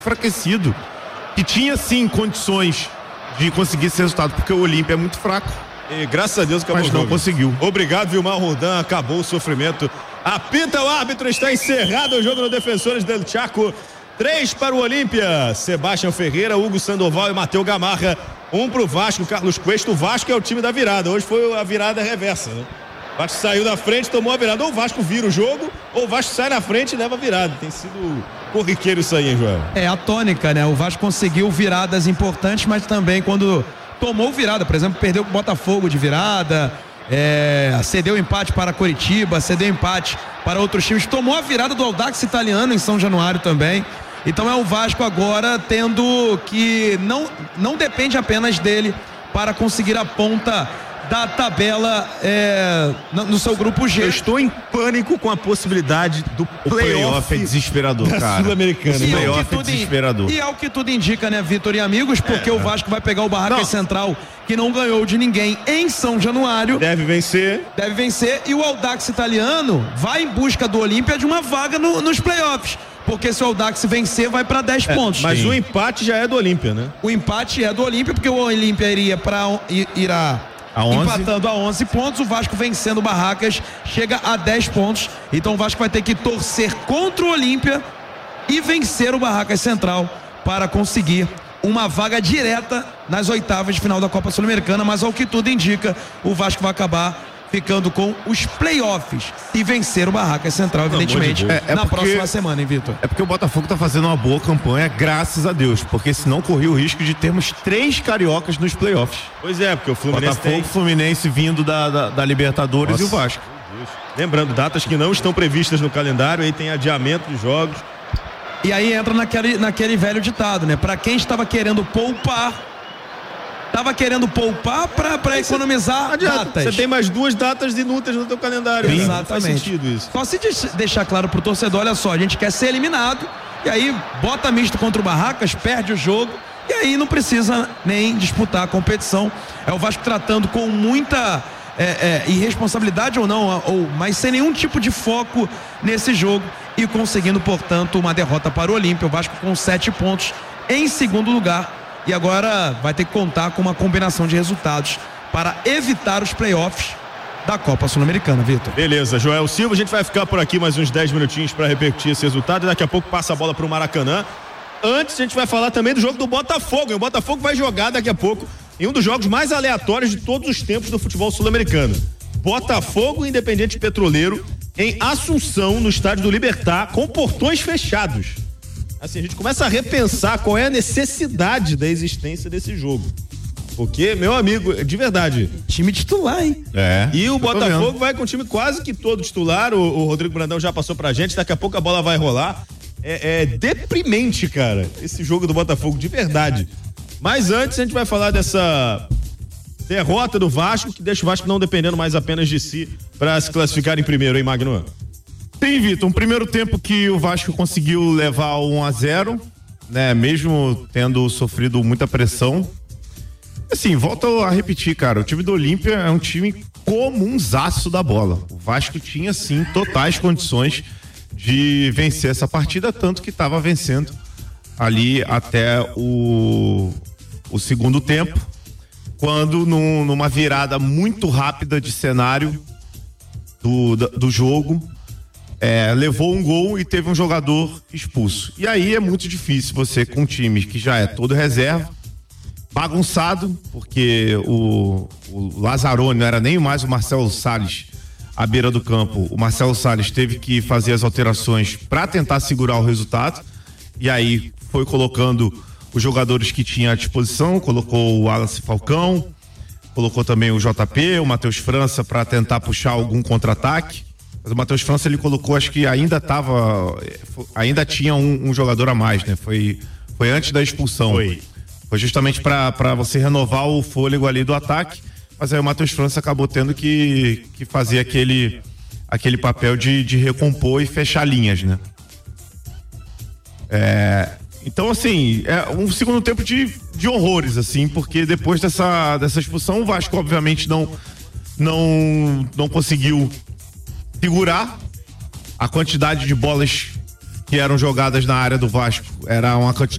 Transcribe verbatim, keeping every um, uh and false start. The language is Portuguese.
enfraquecido, que tinha sim condições de conseguir esse resultado, porque o Olímpia é muito fraco. E graças a Deus acabou. Mas não conseguiu. Obrigado, Vilmar Roldan, acabou o sofrimento. Apita o árbitro, está encerrado o jogo no Defensores del Chaco. Três para o Olímpia, Sebastião Ferreira, Hugo Sandoval e Matheus Gamarra. Um para o Vasco, Carlos Cuesta. O Vasco é o time da virada, hoje foi a virada reversa, né? O Vasco saiu da frente, tomou a virada. Ou o Vasco vira o jogo, ou o Vasco sai na frente e leva a virada. Tem sido corriqueiro isso aí, hein, Joel? É a tônica, né? O Vasco conseguiu viradas importantes, mas também quando tomou virada, por exemplo, perdeu o Botafogo de virada, é, cedeu empate para Coritiba, cedeu empate para outros times, tomou a virada do Audax Italiano em São Januário também. Então é o Vasco agora tendo que não, não depende apenas dele para conseguir a ponta da tabela é, no seu grupo G. Eu estou em pânico com a possibilidade do playoff. Playoff é desesperador, cara. Sul-Americana. Esse playoff é desesperador. E é o que tudo indica, né, Vitor e amigos, porque é. o Vasco vai pegar o Barracas não. Central, que não ganhou de ninguém em São Januário. Deve vencer. Deve vencer. E o Audax Italiano vai em busca do Olímpia de uma vaga no, nos playoffs. Porque se o Audax vencer, vai para dez é, pontos. Mas Sim. o empate já é do Olímpia, né? O empate é do Olímpia, porque o Olímpia iria para irá a onze. empatando a onze pontos, o Vasco vencendo o Barracas chega a dez pontos. Então o Vasco vai ter que torcer contra o Olímpia e vencer o Barracas Central para conseguir uma vaga direta nas oitavas de final da Copa Sul-Americana. Mas ao que tudo indica, o Vasco vai acabar ficando com os playoffs e vencer o Barracas Central, evidentemente, de é, é na porque, próxima semana, hein, Vitor? É porque o Botafogo tá fazendo uma boa campanha, graças a Deus, porque senão corria o risco de termos três cariocas nos playoffs. Pois é, porque o Fluminense Botafogo, tem... Fluminense vindo da, da, da Libertadores. Nossa. E o Vasco. Lembrando, datas que não estão previstas no calendário, aí tem adiamento de jogos. E aí entra naquele, naquele velho ditado, né? Pra quem estava querendo poupar, Tava querendo poupar pra, pra economizar datas. Você tem mais duas datas inúteis no teu calendário. Sim, exatamente. Faz sentido isso. Só se deixar claro pro torcedor, olha só, a gente quer ser eliminado, e aí bota misto contra o Barracas, perde o jogo, e aí não precisa nem disputar a competição. É o Vasco tratando com muita é, é, irresponsabilidade ou não, ou, mas sem nenhum tipo de foco nesse jogo, e conseguindo, portanto, uma derrota para o Olímpia. O Vasco com sete pontos em segundo lugar. E agora vai ter que contar com uma combinação de resultados para evitar os playoffs da Copa Sul-Americana, Vitor. Beleza, Joel Silva, a gente vai ficar por aqui mais uns dez minutinhos para repercutir esse resultado e daqui a pouco passa a bola para o Maracanã. Antes a gente vai falar também do jogo do Botafogo, e o Botafogo vai jogar daqui a pouco em um dos jogos mais aleatórios de todos os tempos do futebol sul-americano. Botafogo e Independiente Petroleiro em Assunção, no estádio do Libertad, com portões fechados. Assim, a gente começa a repensar qual é a necessidade da existência desse jogo. Porque, meu amigo, de verdade. Time titular, hein? É. E o Botafogo vai com o time quase que todo titular. O, o Rodrigo Brandão já passou pra gente. Daqui a pouco a bola vai rolar. É, é deprimente, cara, esse jogo do Botafogo, de verdade. Mas antes a gente vai falar dessa derrota do Vasco, que deixa o Vasco não dependendo mais apenas de si pra se classificar em primeiro, hein, Magno? Sim, Vitor, um primeiro tempo que o Vasco conseguiu levar um a zero, né, mesmo tendo sofrido muita pressão. Assim, volto a repetir, cara, o time do Olímpia é um time comunzaço da bola. O Vasco tinha, sim, totais condições de vencer essa partida, tanto que estava vencendo ali até o, o segundo tempo, quando num, numa virada muito rápida de cenário do, do jogo, É, levou um gol e teve um jogador expulso. E aí é muito difícil você, com um time que já é todo reserva, bagunçado, porque o, o Lazzaroni não era nem mais o Marcelo Salles à beira do campo. O Marcelo Salles teve que fazer as alterações para tentar segurar o resultado, e aí foi colocando os jogadores que tinha à disposição, colocou o Wallace Falcão, colocou também o J P, o Matheus França para tentar puxar algum contra-ataque. Mas o Matheus França, ele colocou, acho que ainda tava, ainda tinha um, um jogador a mais, né? Foi, foi antes da expulsão. Foi, foi justamente para você renovar o fôlego ali do ataque, mas aí o Matheus França acabou tendo que, que fazer aquele, aquele papel de, de recompor e fechar linhas, né? É, então, assim, é um segundo tempo de, de horrores, assim, porque depois dessa, dessa expulsão, o Vasco, obviamente, não, não, não conseguiu segurar. A quantidade de bolas que eram jogadas na área do Vasco era uma